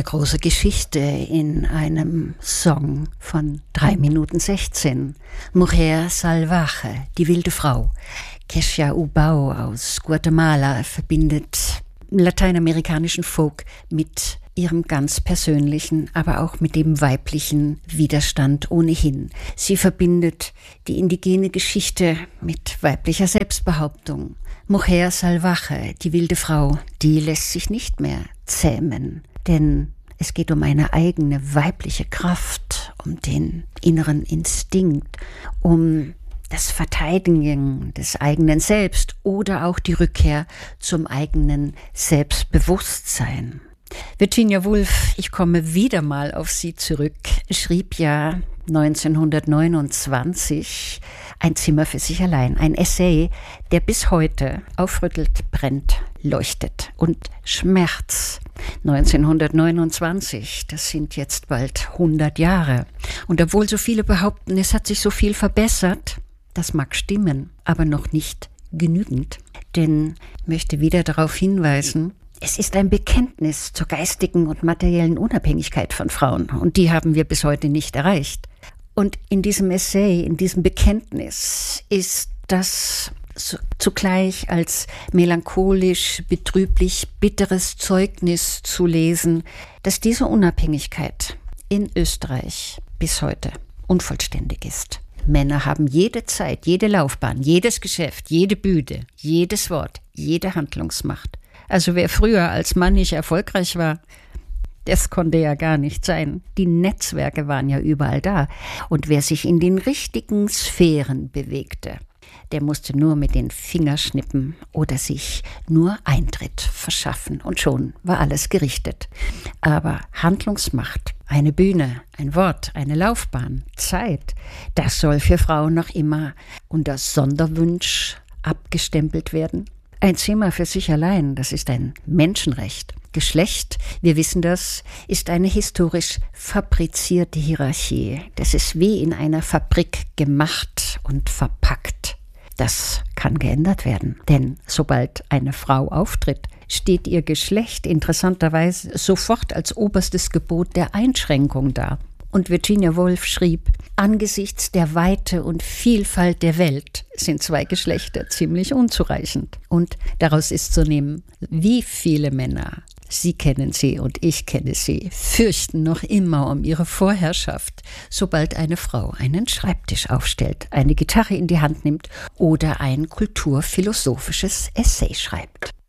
Eine große Geschichte in einem Song von 3 Minuten 16. Mujer Salvaje, die wilde Frau. Kesha Ubao aus Guatemala verbindet lateinamerikanischen Folk mit ihrem ganz persönlichen, aber auch mit dem weiblichen Widerstand ohnehin. Sie verbindet die indigene Geschichte mit weiblicher Selbstbehauptung. Mujer Salvaje, die wilde Frau, die lässt sich nicht mehr zähmen. Denn es geht um eine eigene weibliche Kraft, um den inneren Instinkt, um das Verteidigen des eigenen Selbst oder auch die Rückkehr zum eigenen Selbstbewusstsein. Virginia Woolf, ich komme wieder mal auf sie zurück, schrieb ja 1929 Ein Zimmer für sich allein, ein Essay, der bis heute aufrüttelt, brennt, leuchtet. Und Schmerz 1929, das sind jetzt bald 100 Jahre. Und obwohl so viele behaupten, es hat sich so viel verbessert, das mag stimmen, aber noch nicht genügend. Denn ich möchte wieder darauf hinweisen, es ist ein Bekenntnis zur geistigen und materiellen Unabhängigkeit von Frauen. Und die haben wir bis heute nicht erreicht. Und in diesem Essay, in diesem Bekenntnis ist das zugleich als melancholisch, betrüblich, bitteres Zeugnis zu lesen, dass diese Unabhängigkeit in Österreich bis heute unvollständig ist. Männer haben jede Zeit, jede Laufbahn, jedes Geschäft, jede Bühne, jedes Wort, jede Handlungsmacht. Also wer früher als Mann nicht erfolgreich war, das konnte ja gar nicht sein. Die Netzwerke waren ja überall da. Und wer sich in den richtigen Sphären bewegte, der musste nur mit den Fingern schnippen oder sich nur Eintritt verschaffen. Und schon war alles gerichtet. Aber Handlungsmacht, eine Bühne, ein Wort, eine Laufbahn, Zeit, das soll für Frauen noch immer unter Sonderwunsch abgestempelt werden. Ein Zimmer für sich allein, das ist ein Menschenrecht. Geschlecht, wir wissen das, ist eine historisch fabrizierte Hierarchie. Das ist wie in einer Fabrik gemacht und verpackt. Das kann geändert werden, denn sobald eine Frau auftritt, steht ihr Geschlecht interessanterweise sofort als oberstes Gebot der Einschränkung da. Und Virginia Woolf schrieb, angesichts der Weite und Vielfalt der Welt sind 2 Geschlechter ziemlich unzureichend. Und daraus ist zu nehmen, wie viele Männer, Sie kennen sie und ich kenne sie, fürchten noch immer um ihre Vorherrschaft, sobald eine Frau einen Schreibtisch aufstellt, eine Gitarre in die Hand nimmt oder ein kulturphilosophisches Essay schreibt.